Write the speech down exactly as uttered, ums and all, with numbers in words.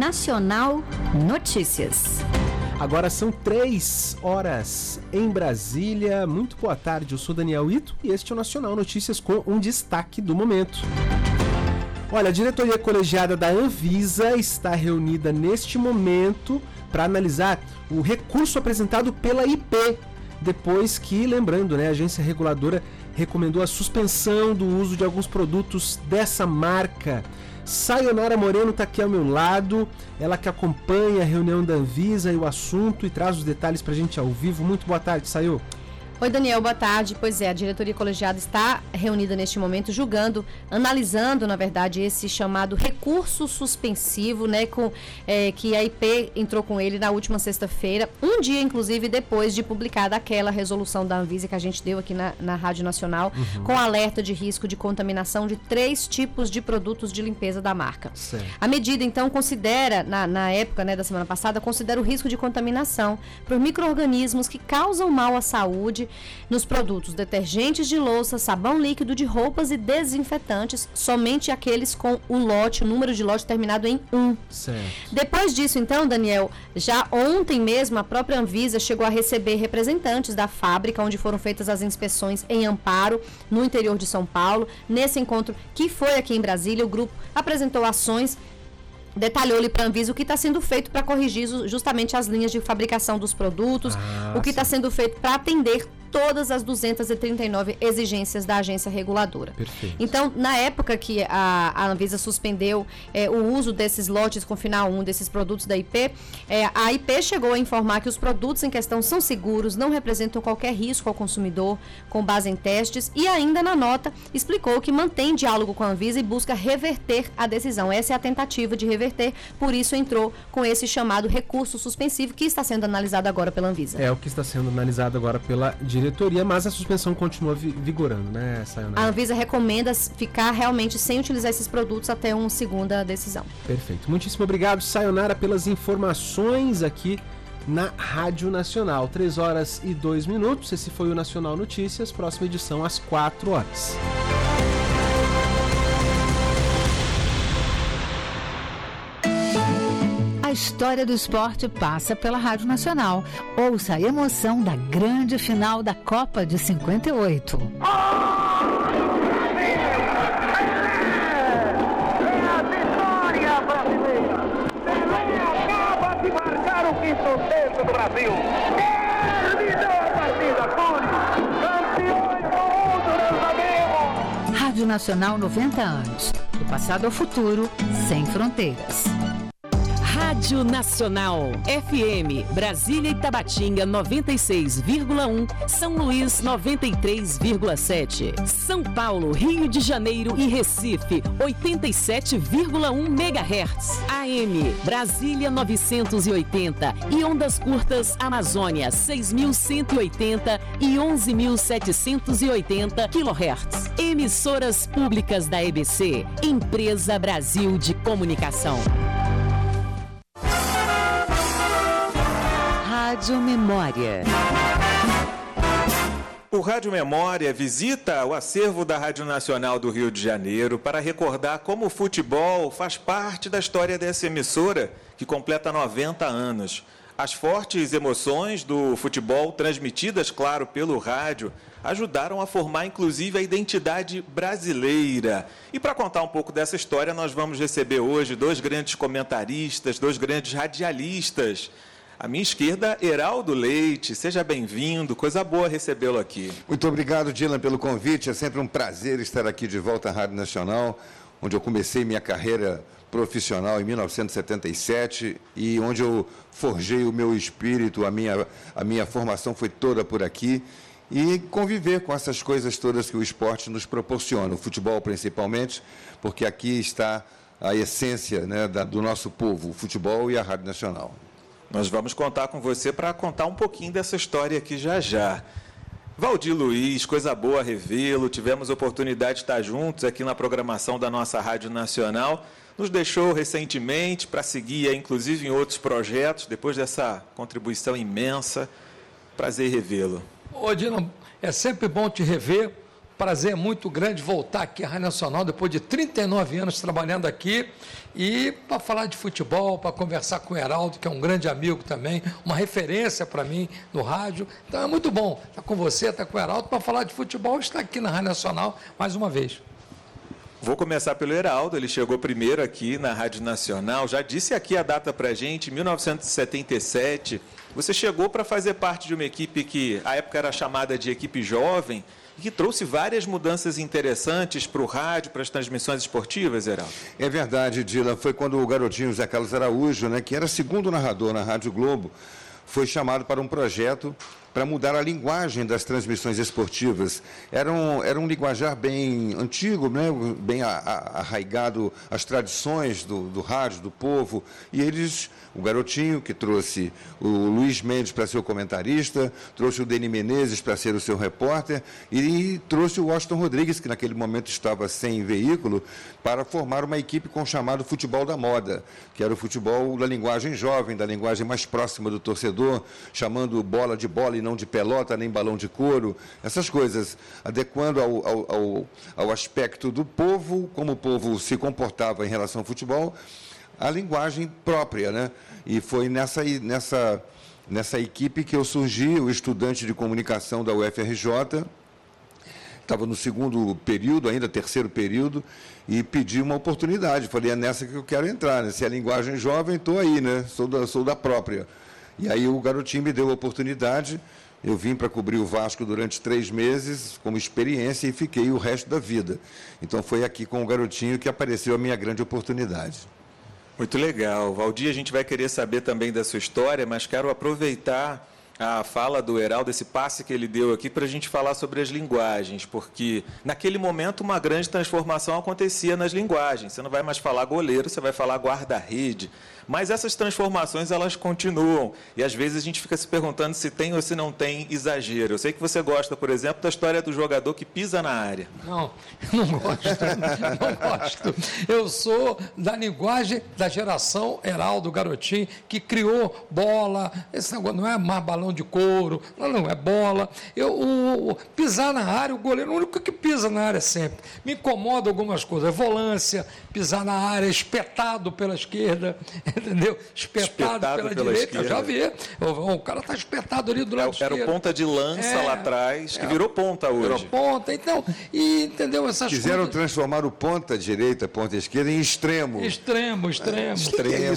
Nacional Notícias. Agora são três horas em Brasília. Muito boa tarde, eu sou Daniel Ito e este é o Nacional Notícias com um destaque do momento. Olha, a diretoria colegiada da Anvisa está reunida neste momento para analisar o recurso apresentado pela I P, depois que, lembrando, né, a agência reguladora recomendou a suspensão do uso de alguns produtos dessa marca. Sayonara Moreno está aqui ao meu lado, ela que acompanha a reunião da Anvisa e o assunto e traz os detalhes para a gente ao vivo. Muito boa tarde, Sayo. Oi, Daniel, boa tarde. Pois é, a diretoria colegiada está reunida neste momento, julgando, analisando, na verdade, esse chamado recurso suspensivo, né, com, é, que a I P entrou com ele na última sexta-feira, um dia, inclusive, depois de publicada aquela resolução da Anvisa que a gente deu aqui na, na Rádio Nacional, uhum. com alerta de risco de contaminação de três tipos de produtos de limpeza da marca. Certo. A medida, então, considera, na, na época, né, da semana passada, considera o risco de contaminação por micro-organismos que causam mal à saúde nos produtos detergentes de louça, sabão líquido de roupas e desinfetantes, somente aqueles com o lote, o número de lote terminado em um. Certo. Depois disso, então, Daniel, já ontem mesmo a própria Anvisa chegou a receber representantes da fábrica onde foram feitas as inspeções em Amparo, no interior de São Paulo. Nesse encontro que foi aqui em Brasília, o grupo apresentou ações, detalhou-lhe para a Anvisa o que está sendo feito para corrigir justamente as linhas de fabricação dos produtos, ah, o que está sendo feito para atender todas as duzentas e trinta e nove exigências da agência reguladora. Perfeito. Então, na época que a, a Anvisa suspendeu é, o uso desses lotes com final um, desses produtos da I P, é, a I P chegou a informar que os produtos em questão são seguros, não representam qualquer risco ao consumidor, com base em testes, e ainda na nota explicou que mantém diálogo com a Anvisa e busca reverter a decisão. Essa é a tentativa de reverter, por isso entrou com esse chamado recurso suspensivo que está sendo analisado agora pela Anvisa. É o que está sendo analisado agora pela diretoria. diretoria, mas a suspensão continua vi- vigorando, né, Sayonara? A Anvisa recomenda ficar realmente sem utilizar esses produtos até uma segunda decisão. Perfeito. Muitíssimo obrigado, Sayonara, pelas informações aqui na Rádio Nacional. três horas e dois minutos. Esse foi o Nacional Notícias. Próxima edição às quatro horas. A história do esporte passa pela Rádio Nacional. Ouça a emoção da grande final da Copa de cinquenta e oito. É a vitória brasileira! Pelé acaba de marcar o quinto terço do Brasil! Terminou a partida, Túlio! Campeões do mundo, não sabemos! Rádio Nacional, noventa anos. Do passado ao futuro, sem fronteiras. Rádio Nacional, F M, Brasília e Tabatinga noventa e seis vírgula um, São Luís noventa e três vírgula sete, São Paulo, Rio de Janeiro e Recife oitenta e sete vírgula um megahertz, A M, Brasília novecentos e oitenta e ondas curtas Amazônia seis mil cento e oitenta e onze mil setecentos e oitenta quilohertz. Emissoras públicas da E B C, Empresa Brasil de Comunicação. Rádio Memória. O Rádio Memória visita o acervo da Rádio Nacional do Rio de Janeiro para recordar como o futebol faz parte da história dessa emissora, que completa noventa anos. As fortes emoções do futebol, transmitidas, claro, pelo rádio, ajudaram a formar, inclusive, a identidade brasileira. E para contar um pouco dessa história, nós vamos receber hoje dois grandes comentaristas, dois grandes radialistas. À minha esquerda, Heraldo Leite. Seja bem-vindo, coisa boa recebê-lo aqui. Muito obrigado, Dylan, pelo convite. É sempre um prazer estar aqui de volta à Rádio Nacional, onde eu comecei minha carreira profissional em mil novecentos e setenta e sete e onde eu forjei o meu espírito, a minha, a minha formação foi toda por aqui. E conviver com essas coisas todas que o esporte nos proporciona, o futebol principalmente, porque aqui está a essência, né, da, do nosso povo, o futebol e a Rádio Nacional. Nós vamos contar com você para contar um pouquinho dessa história aqui já já. Valdir Luiz, coisa boa revê-lo, tivemos oportunidade de estar juntos aqui na programação da nossa Rádio Nacional, nos deixou recentemente para seguir, inclusive, em outros projetos, depois dessa contribuição imensa. Prazer revê-lo. Ô, Dino, é sempre bom te rever, Prazer muito grande voltar aqui à Rádio Nacional depois de trinta e nove anos trabalhando aqui e para falar de futebol, para conversar com o Heraldo, que é um grande amigo também, uma referência para mim no rádio. Então é muito bom estar com você, estar com o Heraldo para falar de futebol, estar aqui na Rádio Nacional mais uma vez. Vou começar pelo Heraldo, ele chegou primeiro aqui na Rádio Nacional, já disse aqui a data para a gente, mil novecentos e setenta e sete. Você chegou para fazer parte de uma equipe que, à época, era chamada de equipe jovem, e que trouxe várias mudanças interessantes para o rádio, para as transmissões esportivas, Heraldo. É verdade, Dylan. Foi quando o garotinho Zé Carlos Araújo, né, que era segundo narrador na Rádio Globo, foi chamado para um projeto para mudar a linguagem das transmissões esportivas. Era um, era um linguajar bem antigo, né? Bem a, a, arraigado às tradições do, do rádio, do povo. E eles, o garotinho que trouxe o Luiz Mendes para ser o comentarista, trouxe o Deni Menezes para ser o seu repórter e trouxe o Washington Rodrigues, que naquele momento estava sem veículo, para formar uma equipe com o chamado futebol da moda, que era o futebol da linguagem jovem, da linguagem mais próxima do torcedor, chamando bola de bola e não de pelota, nem balão de couro, essas coisas, adequando ao, ao, ao, ao aspecto do povo, como o povo se comportava em relação ao futebol, a linguagem própria, né? E foi nessa, nessa, nessa equipe que eu surgi, o estudante de comunicação da U F R J, estava no segundo período, ainda terceiro período, e pedi uma oportunidade. Falei, é nessa que eu quero entrar, né? Se é linguagem jovem, estou aí, né? Sou da, sou da própria. E aí o garotinho me deu a oportunidade, eu vim para cobrir o Vasco durante três meses, como experiência, e fiquei o resto da vida. Então foi aqui com o garotinho que apareceu a minha grande oportunidade. Muito legal. Valdir, a gente vai querer saber também da sua história, mas quero aproveitar a fala do Heraldo, esse passe que ele deu aqui, para a gente falar sobre as linguagens, porque naquele momento uma grande transformação acontecia nas linguagens. Você não vai mais falar goleiro, você vai falar guarda-rede. Mas essas transformações, elas continuam. E às vezes a gente fica se perguntando se tem ou se não tem exagero. Eu sei que você gosta, por exemplo, da história do jogador que pisa na área. Não, não gosto, não gosto. Eu sou da linguagem da geração Heraldo Garotinho, que criou bola, esse negócio não é mais balão de couro, não, não é bola. Eu, o, o, pisar na área, o goleiro, o único que pisa na área sempre. Me incomoda algumas coisas, volância, pisar na área, espetado pela esquerda, entendeu? Espetado, espetado pela, pela direita, esquerda. Já vi. O, o cara está espetado ali do lado é, esquerdo. Era o ponta de lança é, lá atrás, que é, virou ponta hoje. Virou ponta, então, e entendeu essas Quiseram coisas. transformar o ponta direita, ponta esquerda em extremo. Extremo, extremo. Extremo.